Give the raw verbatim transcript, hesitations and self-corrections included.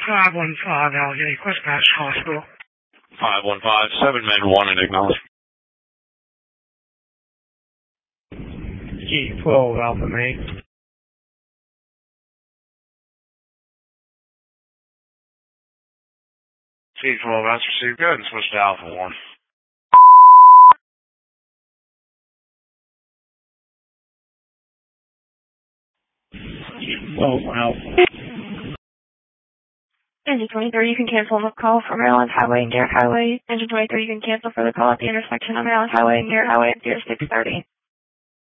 five one five Allegheny Dispatch Hospital. five one five, seven men, one and acknowledge. G twelve Alpha Main. G twelve, that's received. Go ahead and switch to Alpha one. G twelve Alpha. Engine twenty-three, you can cancel the call for Maryland Highway and Garrett Highway. Engine twenty-three, you can cancel for the call at the intersection of Maryland Highway and Garrett Highway at zero six thirty.